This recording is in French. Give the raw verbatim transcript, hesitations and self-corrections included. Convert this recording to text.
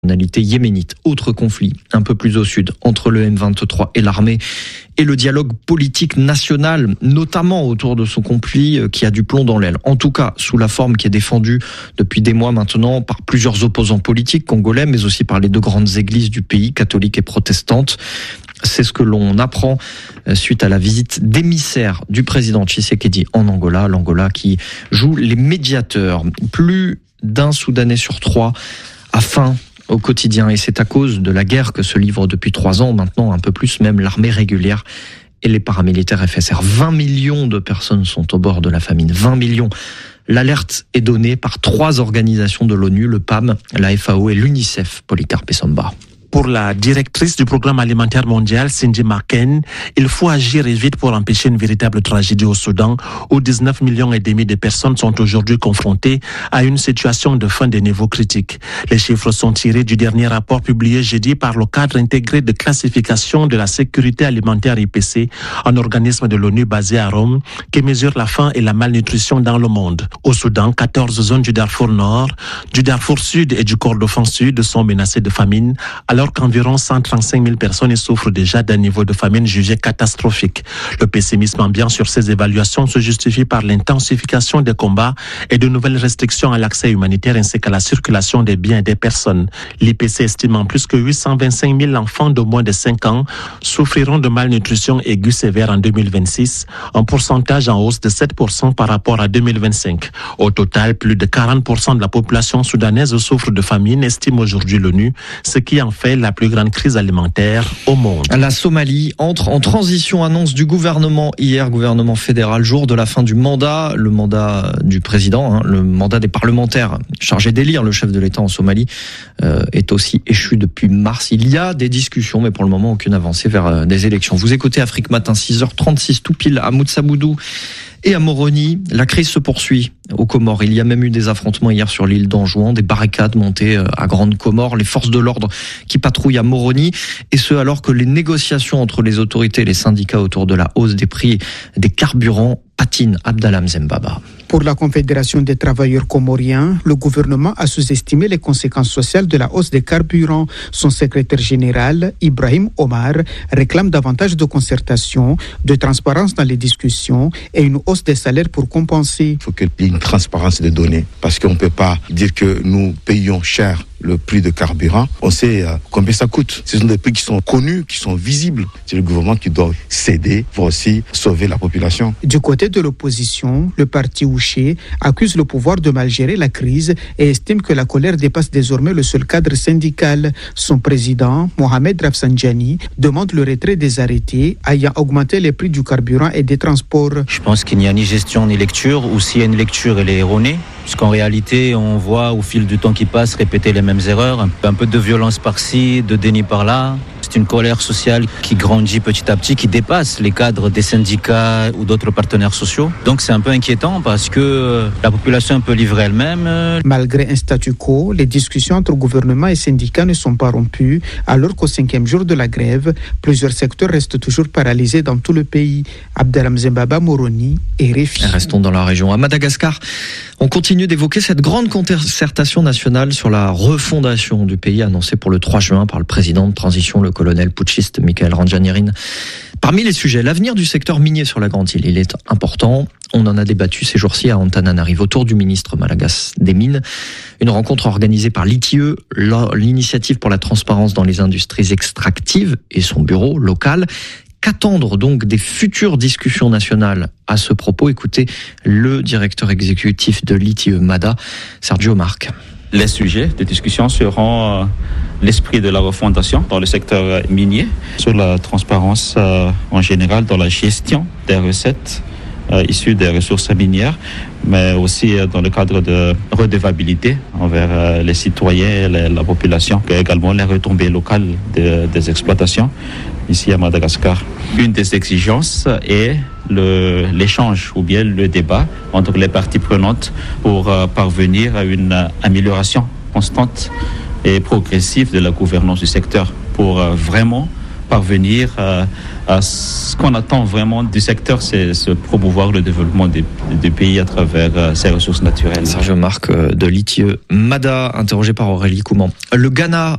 nationalité yéménite. Autre conflit, un peu plus au sud, entre le M vingt-trois et l'armée, et le dialogue politique national, notamment autour de son conflit qui a du plomb dans l'aile. En tout cas, sous la forme qui est défendue depuis des mois maintenant par plusieurs opposants politiques congolais, mais aussi par les deux grandes églises du pays, catholiques et protestantes. C'est ce que l'on apprend suite à la visite d'émissaires du président Tshisekedi en Angola, l'Angola qui joue les médiateurs. Plus d'un Soudanais sur trois a faim au quotidien, et c'est à cause de la guerre que se livrent depuis trois ans, maintenant un peu plus même, l'armée régulière et les paramilitaires F S R. vingt millions de personnes sont au bord de la famine, vingt millions. L'alerte est donnée par trois organisations de l'ONU, le P A M, la F A O et l'UNICEF. Polycarpe Samba. Pour la directrice du programme alimentaire mondial, Cindy Marken, il faut agir vite pour empêcher une véritable tragédie au Soudan, où dix-neuf millions et demi de personnes sont aujourd'hui confrontées à une situation de faim de niveau critique. Les chiffres sont tirés du dernier rapport publié jeudi par le cadre intégré de classification de la sécurité alimentaire I P C, un organisme de l'ONU basé à Rome, qui mesure la faim et la malnutrition dans le monde. Au Soudan, quatorze zones du Darfour Nord, du Darfour Sud et du Kordofan Sud sont menacées de famine, alors alors qu'environ cent trente-cinq mille personnes souffrent déjà d'un niveau de famine jugé catastrophique. Le pessimisme ambiant sur ces évaluations se justifie par l'intensification des combats et de nouvelles restrictions à l'accès humanitaire ainsi qu'à la circulation des biens et des personnes. L'I P C estime en plus que huit cent vingt-cinq mille enfants de moins de cinq ans souffriront de malnutrition aiguë sévère en deux mille vingt-six, un pourcentage en hausse de sept pour cent par rapport à deux mille vingt-cinq. Au total, plus de quarante pour cent de la population soudanaise souffre de famine, estime aujourd'hui l'ONU, ce qui en fait la plus grande crise alimentaire au monde. La Somalie entre en transition, annonce du gouvernement hier, gouvernement fédéral, jour de la fin du mandat, le mandat du président, hein, le mandat des parlementaires chargés d'élire le chef de l'État en Somalie euh, est aussi échu depuis mars. Il y a des discussions, mais pour le moment aucune avancée vers euh, des élections. Vous écoutez Afrique Matin, six heures trente-six, tout pile à Moutsaboudou et à Moroni. La crise se poursuit aux Comores. Il y a même eu des affrontements hier sur l'île d'Anjouan, des barricades montées à Grande Comore, les forces de l'ordre qui patrouillent à Moroni, et ce alors que les négociations entre les autorités et les syndicats autour de la hausse des prix des carburants patinent. Abdallah Mzembaba. Pour la Confédération des travailleurs comoriens, le gouvernement a sous-estimé les conséquences sociales de la hausse des carburants. Son secrétaire général, Ibrahim Omar, réclame davantage de concertation, de transparence dans les discussions et une hausse des salaires pour compenser. Il faut qu'il y ait une transparence des données, parce qu'on ne peut pas dire que nous payons cher le prix de carburant. On sait euh, combien ça coûte. Ce sont des prix qui sont connus, qui sont visibles. C'est le gouvernement qui doit céder pour aussi sauver la population. Du côté de l'opposition, le parti Ouché accuse le pouvoir de mal gérer la crise et estime que la colère dépasse désormais le seul cadre syndical. Son président, Mohamed Rafsanjani, demande le retrait des arrêtés ayant augmenté les prix du carburant et des transports. Je pense qu'il n'y a ni gestion ni lecture, ou s'il y a une lecture, elle est erronée. Puisqu'en réalité, on voit au fil du temps qui passe répéter les mêmes erreurs, un peu de violence par-ci, de déni par-là. C'est une colère sociale qui grandit petit à petit, qui dépasse les cadres des syndicats ou d'autres partenaires sociaux. Donc c'est un peu inquiétant parce que la population est un peu livrée elle-même. Malgré un statu quo, les discussions entre gouvernement et syndicats ne sont pas rompues, alors qu'au cinquième jour de la grève, plusieurs secteurs restent toujours paralysés dans tout le pays. Abdallah Mzembaba, Moroni et R F I. Restons dans la région. À Madagascar, on continue d'évoquer cette grande concertation nationale sur la refondation du pays annoncée pour le trois juin par le président de transition, le colonel putschiste Michael Randjanirin. Parmi les sujets, l'avenir du secteur minier sur la Grande Île, il est important. On en a débattu ces jours-ci à Antananarivo autour du ministre malagasy des Mines. Une rencontre organisée par l'I T I E, l'initiative pour la transparence dans les industries extractives, et son bureau local. Qu'attendre donc des futures discussions nationales à ce propos? Écoutez le directeur exécutif de l'I T I E Mada, Sergio Marc. Les sujets de discussion seront l'esprit de la refondation dans le secteur minier, sur la transparence euh, en général dans la gestion des recettes euh, issues des ressources minières, mais aussi euh, dans le cadre de redevabilité envers euh, les citoyens et les, la population, et également les retombées locales de, des exploitations ici à Madagascar. Une des exigences est le, l'échange ou bien le débat entre les parties prenantes pour euh, parvenir à une euh, amélioration constante et progressive de la gouvernance du secteur, pour euh, vraiment parvenir à, à ce qu'on attend vraiment du secteur, c'est, c'est promouvoir le développement des, des pays à travers euh, ses ressources naturelles. Serge Marc de l'I T I E Mada, interrogé par Aurélie Couman. Le Ghana